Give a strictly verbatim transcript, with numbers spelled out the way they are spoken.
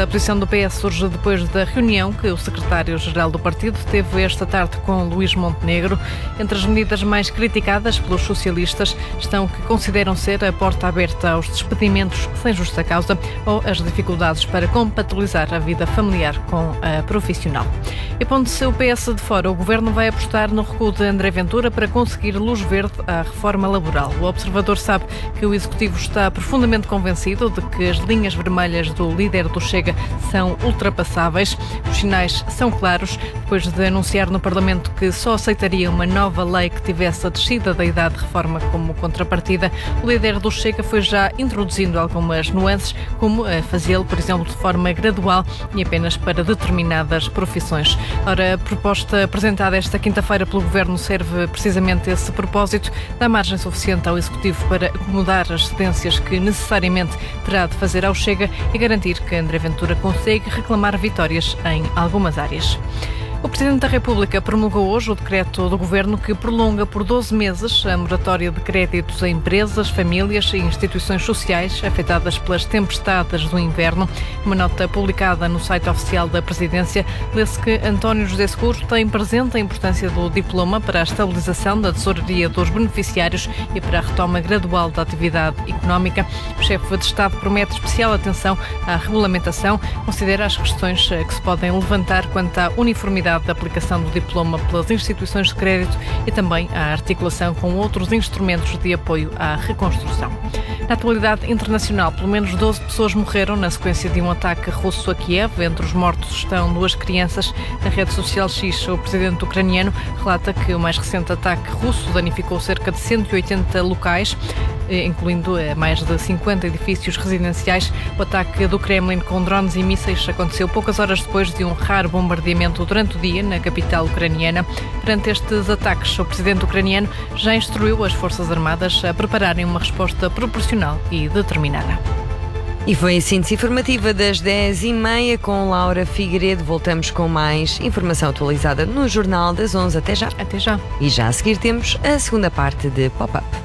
Esta posição do P S surge depois da reunião que o secretário-geral do partido teve esta tarde com Luís Montenegro. Entre as medidas mais criticadas pelos socialistas estão que consideram ser a porta aberta aos despedimentos sem justa causa ou as dificuldades para compatibilizar a vida familiar com a profissional. E pondo-se o P S de fora, o Governo vai apostar no recuo de André Ventura para conseguir luz verde à reforma laboral. O Observador sabe que o Executivo está profundamente convencido de que as linhas vermelhas do líder do Chega são ultrapassáveis. Os sinais são claros. Depois de anunciar no Parlamento que só aceitaria uma nova lei que tivesse a descida da idade de reforma como contrapartida, o líder do Chega foi já introduzindo algumas nuances, como fazê-lo, por exemplo, de forma gradual e apenas para determinadas profissões. Ora, a proposta apresentada esta quinta-feira pelo Governo serve precisamente a esse propósito, dá margem suficiente ao Executivo para acomodar as cedências que necessariamente terá de fazer ao Chega e garantir que André Ventura consegue reclamar vitórias em algumas áreas. O Presidente da República promulgou hoje o decreto do Governo que prolonga por doze meses a moratória de créditos a empresas, famílias e instituições sociais afetadas pelas tempestades do inverno. Uma nota publicada no site oficial da Presidência lê-se que António José Seguro tem presente a importância do diploma para a estabilização da tesouraria dos beneficiários e para a retoma gradual da atividade económica. O chefe de Estado promete especial atenção à regulamentação, considera as questões que se podem levantar quanto à uniformidade da aplicação do diploma pelas instituições de crédito e também à articulação com outros instrumentos de apoio à reconstrução. Na atualidade internacional, pelo menos doze pessoas morreram na sequência de um ataque russo a Kiev. Entre os mortos estão duas crianças. Na rede social X, o presidente ucraniano relata que o mais recente ataque russo danificou cerca de cento e oitenta locais, incluindo mais de cinquenta edifícios residenciais. O ataque do Kremlin com drones e mísseis aconteceu poucas horas depois de um raro bombardeamento durante o dia na capital ucraniana. Perante estes ataques, o presidente ucraniano já instruiu as Forças Armadas a prepararem uma resposta proporcional e determinada. E foi a síntese informativa das dez e meia com Laura Figueiredo. Voltamos com mais informação atualizada no Jornal das onze. Até já. Até já. E já a seguir temos a segunda parte de Pop-Up.